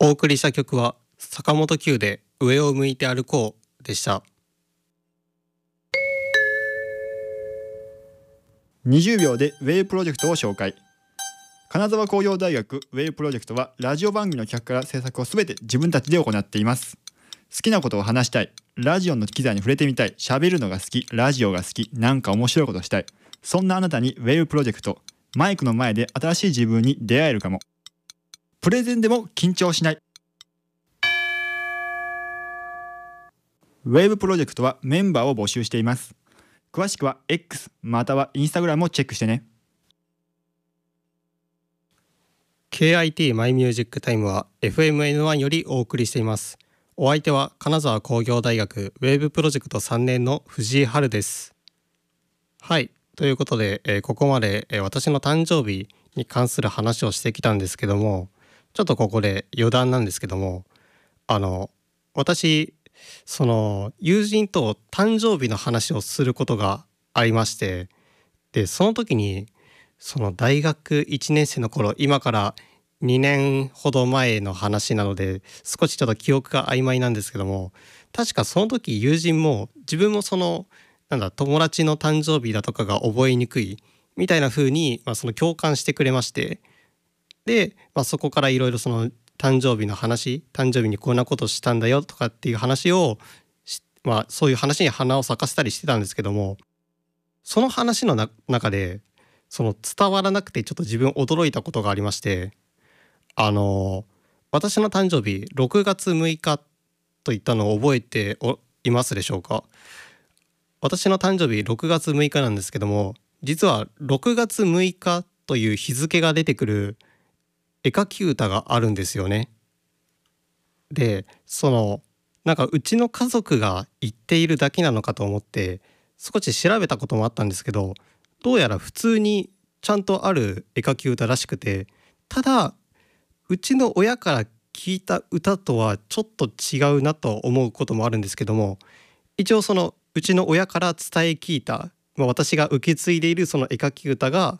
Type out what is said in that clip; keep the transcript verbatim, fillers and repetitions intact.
お送りした曲は坂本九で上を向いて歩こうでした。 にじゅうびょうでウェイプロジェクトを紹介。金沢工業大学ウェイプロジェクトはラジオ番組の企画から制作をすべて自分たちで行っています。好きなことを話したい、ラジオの機材に触れてみたい、喋るのが好き、ラジオが好き、なんか面白いことしたい、そんなあなたにウェイプロジェクト、マイクの前で新しい自分に出会えるかも。プレゼンでも緊張しない。ウェブプロジェクトはメンバーを募集しています。詳しくは X または Instagram をチェックしてね。 ケーアイティー マイミュージックタイムは エフエムエヌワン よりお送りしています。お相手は金沢工業大学ウェブプロジェクトさんねんの藤井春です。はい、ということで、えー、ここまで、えー、私の誕生日に関する話をしてきたんですけども、ちょっとここで余談なんですけども、あの私その友人と誕生日の話をすることがありまして、でその時にその大学いちねん生の頃、今からにねんほど前の話なので少しちょっと記憶が曖昧なんですけども、確かその時友人も自分もそのなんだ友達の誕生日だとかが覚えにくいみたいな風に、まあ、その共感してくれまして、で、まあ、そこからいろいろその誕生日の話、誕生日にこんなことしたんだよとかっていう話を、まあ、そういう話に花を咲かせたりしてたんですけども、その話のな中でその伝わらなくてちょっと自分驚いたことがありまして、あの私の誕生日ろくがつむいかといったのを覚えていますでしょうか。私の誕生日ろくがつむいかなんですけども、実はろくがつむいかという日付が出てくる絵描き歌があるんですよね。で、そのなんかうちの家族が言っているだけなのかと思って少し調べたこともあったんですけど、どうやら普通にちゃんとある絵描き歌らしくて、ただうちの親から聞いた歌とはちょっと違うなと思うこともあるんですけども、一応そのうちの親から伝え聞いた、まあ、私が受け継いでいるその絵描き歌が